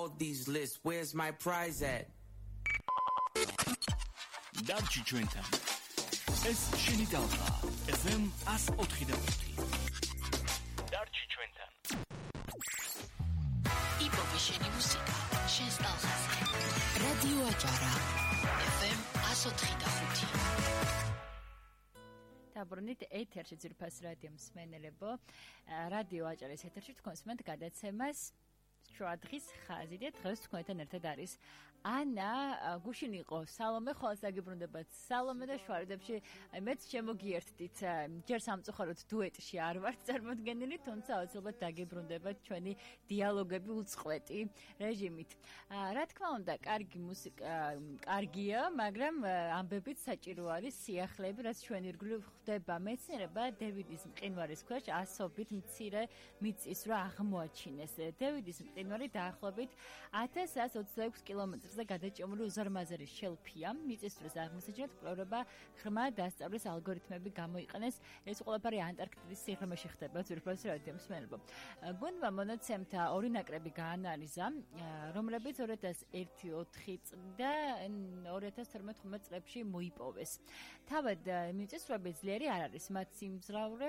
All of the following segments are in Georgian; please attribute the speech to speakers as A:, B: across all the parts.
A: all these lists. Where's my prize at?
B: Darchi ჩვენთან. ეს შენი ტალღა. FM 104.5. Darchi ჩვენთან.
C: იპოვე შენი მუსიკა, შენს ტალღაზე. რადიო აჭარა. FM 104.5.
D: დაბრუნდით ეთერში ძირფას რადიო მსმენელებო. რადიო აჭარის ეთერში თქვენს მომთ გადაცემას შუადღის ხაზი და დღეს თქვენთან ერთად არის ანა გუშინ იყო სალომე ხოლმე დაგიბრუნდებათ სალომე და შვარდებში მეც შემოგიერთდით ჯერ სამწუხაროდ დუეტში არ ვართ წარმოდგენილი თუმცა აუცილებლად დაგიბრუნდებათ ჩვენი დიალოგები უწყვეტი რეჟიმით რა თქმა უნდა კარგი მუსიკა კარგია მაგრამ ამბებით საჭირო არის სიახლეები რაც ჩვენი ირგვლივ ხდება მეცნიერება დევიდის მყინვარის ქვეშ ასობით მცირე მიწის რა აღმოაჩინეს დევიდის მყინვარი დაახლოებით 1126 კილომეტრზე გადაჭიმული უზარმაზარი შელფია. მიწისძვრის აღმოსაჩინად კვლევრება ღრმა დასწავლის ალგორითმები გამოიყენეს. ეს ყველაფერი ანტარქტიდის სიღრმეში ხდება, ძვირფას რადიო მსმენელებო. გუნდმა მონაცემთა ორი ნაკრები გაანალიზა, რომლებიც 2001-4 და 2012-15 წლებში მოიპოვეს. თავად მიწისძვრები ძლიერი არ არის, მათ სიმძლავრე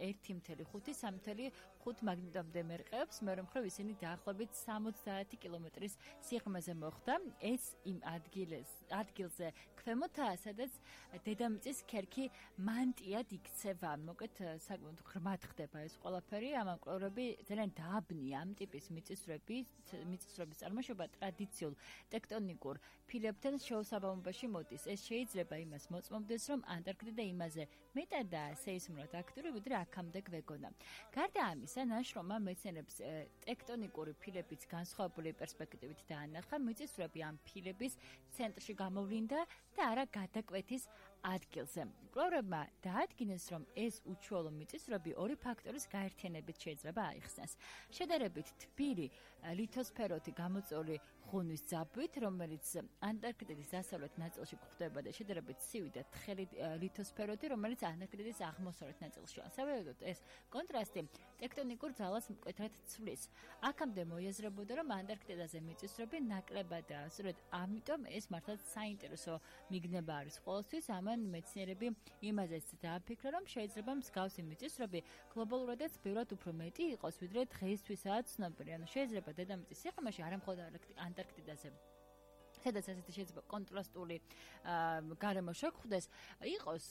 D: 1.5 3.5 მაგნიტომდე მერყევს, მეორე მხრივ ისინი დაახლოებით 70 კილომეტრის სიღრმეზე მოხვდა. ეს იმ ადგილზე ქვემოთაა, სადაც დედამიწის ქერქი მანტიად იქცევა. მოკლედ, საკმაოდ ღრმად ხდება ეს ყველაფერი. ამან კვლევრები ძალიან დააბნია ამ ტიპის მიწისძვრების წარმოშობა ტრადიციულ ტექტონიკურ ფილებთან შეუსაბამობაში მოდის. ეს შეიძლება იმას მოწმობდეს, რომ ანტარქტიდა იმაზე მეტადაა სეისმურად აქტიური, ვიდრე აქამდე გვეგონა. გარდა ამისა, ნაშრომმა მეცნიერებს ტექტონიკური ფილების განსხვავებული პერსპექტივით დაანახა მიწისძვრები ამ ფილების ცენტრში გამოვლინდა და არა გადაკვეთის ადგილზე. კვლევრებმა დაადგინეს, რომ ეს უჩვეულო მიწისძვრები ორი ფაქტორის გაერთიანებით შეიძლება აიხსნას. შედარებით თბილი ლითოსფეროთი გამოწვეული ღუნვის ძაბვით, რომელიც ანტარქტიდის დასავლეთ ნაწილში გვხვდება და შედარებით ცივი და თხელი ლითოსფეროთი, რომელიც ანტარქტიდის აღმოსავლეთ ნაწილშია. სავარაუდოდ ეს კონტრასტი ტექტონიკურ ძალას მკვეთრად ცვლის. აქამდე მოიაზრებოდა, რომ ანტარქტიდაზე მიწისძვრები ნაკლებადაა. სწორედ ამიტომ ეს მართლაც საინტერესო მიგნება არის ყოველთვის. ამან მეცნიერები იმაზეც დააფიქრა, რომ შეიძლება მსგავსი მიწისძვრები გლობალურადაც ბევრად უფრო მეტი იყოს, ვიდრე დღეისთვისაც ცნობილი. ანუ შეიძლება დედამიწის სიღრმეში არა მხოლოდ ანტარქტიდაზე სადაც ასეთი შეიძლება კონტრასტული გარემო შეგვხვდეს, იყოს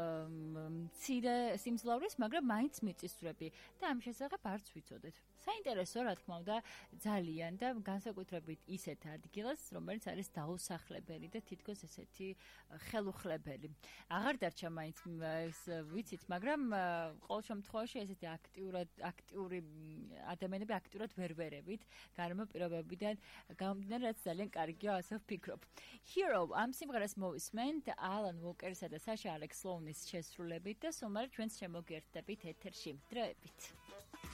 D: მცირე სიმძლავრის, მაგრამ მაინც მიწისძვრები და ამ შესახებ არც ვიცოდეთ. საინტერესო, რა თქმა უნდა, ძალიან და განსაკუთრებით ისეთ ადგილას, რომელიც არის დაუსახლებელი და თითქოს ესეთი ხელუხლებელი. აღარ დარჩა მაინც ვიცით, მაგრამ ყოველ შემთხვევაში ესეთი აქტიური ადამიანები აქტიურად ვერ ვერევით გარემო პირობებიდან გამომდინარე, რაც ძალიან კარგია ასე ვფიქრობ. Hero ამ სიმღერას მოვისმენთ ალან ვოკერსა და საშა ალექს ლოუნის შესრულებით და სულ მალე ჩვენს შემოგერთდებით ეთერში. დროებით.